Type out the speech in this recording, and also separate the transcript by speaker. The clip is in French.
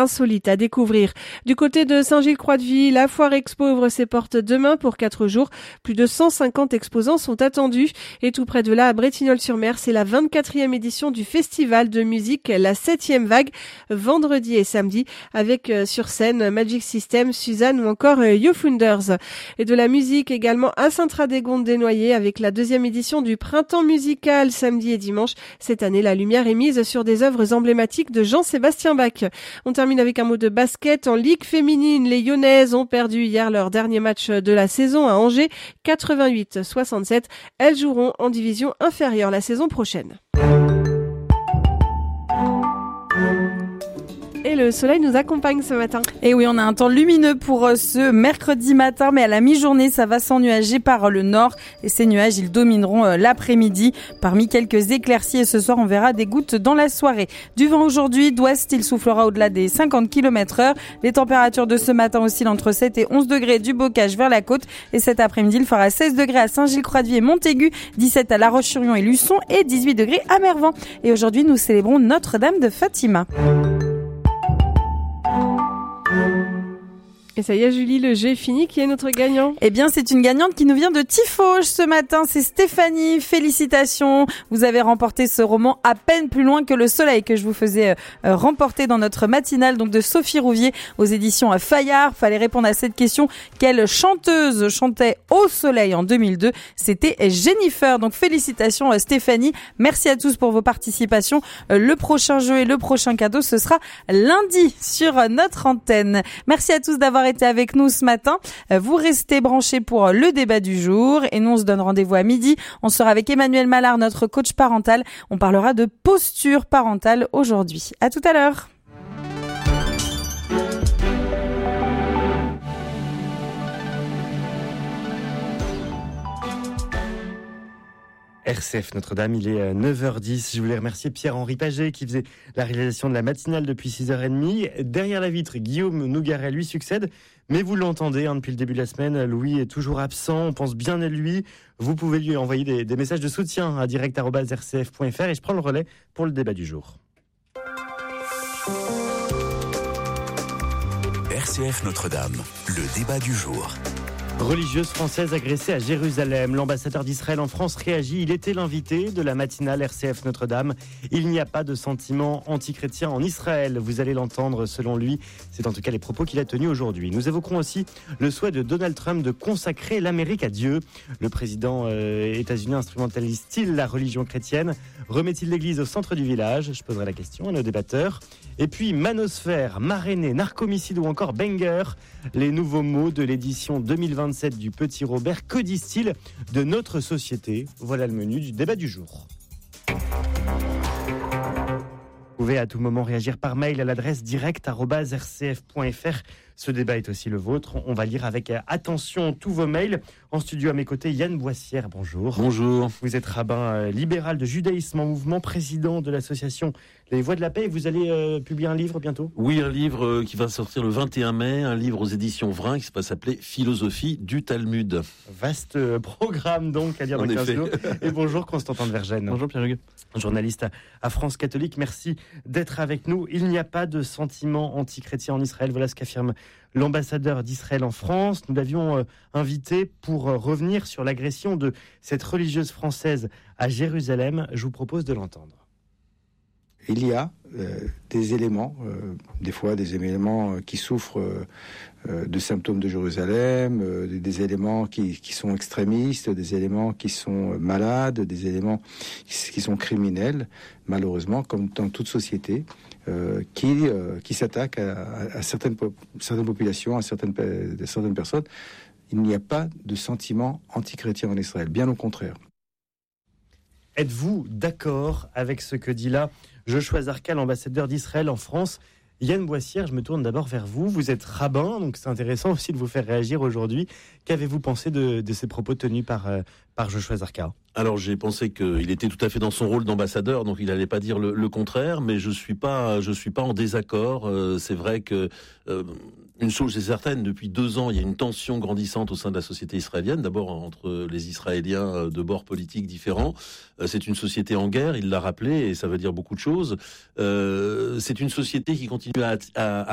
Speaker 1: insolites à découvrir. Du côté de Saint-Gilles-Croix-de-Vie, la foire expo ouvre ses portes demain pour 4 jours. Plus de 150 exposants sont attendus. Et tout près de là, à Bretignolles-sur-Mer, c'est la 24e édition du festival de musique La 7e Vague, vendredi et samedi, avec sur scène Magic System, Suzanne ou encore YouFounders. Et de la musique également à Saint-Radégonde-des-Noyers avec la 2e édition du Printemps musical samedi et dimanche. Cette année, la lumière est mise sur des œuvres emblématiques de Jean-Sébastien Bach. On termine avec un mot de basket. En Ligue féminine, les Lyonnaises ont perdu hier leur dernier match de la saison à Angers, 88-67. Elles joueront en division inférieure la saison prochaine. Et le soleil nous accompagne ce matin.
Speaker 2: Et oui, on a un temps lumineux pour ce mercredi matin, mais à la mi-journée, ça va s'ennuager par le nord. Et ces nuages, ils domineront l'après-midi. Parmi quelques éclaircies, et ce soir, on verra des gouttes dans la soirée. Du vent aujourd'hui, d'ouest, il soufflera au-delà des 50 km/h. Les températures de ce matin oscillent entre 7 et 11 degrés du Bocage vers la côte. Et cet après-midi, il fera 16 degrés à Saint-Gilles-Croix-de-Vie et Montaigu, 17 à La Roche-sur-Yon et Luçon et 18 degrés à Mervan. Et aujourd'hui, nous célébrons Notre-Dame de Fatima.
Speaker 1: Et ça y est, Julie, le jeu est fini. Qui est notre gagnant ?
Speaker 2: Eh bien, c'est une gagnante qui nous vient de Tifauge ce matin. C'est Stéphanie. Félicitations. Vous avez remporté ce roman À peine plus loin que le soleil que je vous faisais remporter dans notre matinale, donc de Sophie Rouvier aux éditions Fayard. Fallait répondre à cette question. Quelle chanteuse chantait Au soleil en 2002 ? C'était Jennifer. Donc, félicitations Stéphanie. Merci à tous pour vos participations. Le prochain jeu et le prochain cadeau, ce sera lundi sur notre antenne. Merci à tous d'avoir été avec nous ce matin. Vous restez branchés pour le débat du jour et nous on se donne rendez-vous à midi. On sera avec Emmanuel Mallard, notre coach parental. On parlera de posture parentale aujourd'hui. À tout à l'heure.
Speaker 3: RCF Notre-Dame, il est 9h10. Je voulais remercier Pierre-Henri Paget qui faisait la réalisation de la matinale depuis 6h30. Derrière la vitre, Guillaume Nougaret lui succède. Mais vous l'entendez depuis le début de la semaine, Louis est toujours absent, on pense bien à lui. Vous pouvez lui envoyer des messages de soutien à direct@rcf.fr et je prends le relais pour le débat du jour.
Speaker 4: RCF Notre-Dame, le débat du jour.
Speaker 3: Religieuse française agressée à Jérusalem. L'ambassadeur d'Israël en France réagit. Il était l'invité de la matinale RCF Notre-Dame. Il n'y a pas de sentiment antichrétien en Israël. Vous allez l'entendre selon lui. C'est en tout cas les propos qu'il a tenus aujourd'hui. Nous évoquerons aussi le souhait de Donald Trump de consacrer l'Amérique à Dieu. Le président états-unien instrumentalise-t-il la religion chrétienne ? Remet-il l'église au centre du village ? Je poserai la question à nos débatteurs. Et puis Manosphère, Maréné, Narcomicide ou encore Banger. Les nouveaux mots de l'édition 2027 du Petit Robert. Que disent-ils de notre société ? Voilà le menu du débat du jour. Vous pouvez à tout moment réagir par mail à l'adresse direct@rcf.fr. Ce débat est aussi le vôtre. On va lire avec attention tous vos mails. En studio à mes côtés, Yann Boissière, bonjour.
Speaker 5: Bonjour.
Speaker 3: Vous êtes rabbin libéral de judaïsme en mouvement, président de l'association Les Voix de la Paix. Vous allez publier un livre bientôt ?
Speaker 5: Oui, un livre qui va sortir le 21 mai, un livre aux éditions Vrin qui va s'appeler Philosophie du Talmud.
Speaker 3: Vaste programme donc à lire dans 15 jours. Et bonjour Constantin de Vergennes.
Speaker 6: Bonjour Pierre-Hugues.
Speaker 3: Journaliste à France Catholique, merci d'être avec nous. Il n'y a pas de sentiment antichrétien en Israël, voilà ce qu'affirme l'ambassadeur d'Israël en France. Nous l'avions invité pour revenir sur l'agression de cette religieuse française à Jérusalem. Je vous propose de l'entendre.
Speaker 7: Il y a des éléments, des fois des éléments qui souffrent de symptômes de Jérusalem, des éléments qui sont extrémistes, des éléments qui sont malades, des éléments qui sont criminels, malheureusement, comme dans toute société, qui s'attaquent à certaines populations, à certaines personnes. Il n'y a pas de sentiment antichrétien en Israël, bien au contraire.
Speaker 3: Êtes-vous d'accord avec ce que dit là Joshua Zarka, l'ambassadeur d'Israël en France ? Yann Boissière, je me tourne d'abord vers vous. Vous êtes rabbin, donc c'est intéressant aussi de vous faire réagir aujourd'hui. Qu'avez-vous pensé de ces propos tenus par Joshua Zarka ?
Speaker 5: Alors j'ai pensé qu'il était tout à fait dans son rôle d'ambassadeur, donc il n'allait pas dire le contraire, mais je suis pas en désaccord. C'est vrai que une chose est certaine, depuis 2 ans, il y a une tension grandissante au sein de la société israélienne, d'abord entre les Israéliens de bords politiques différents. C'est une société en guerre, il l'a rappelé, et ça veut dire beaucoup de choses. C'est une société qui continue à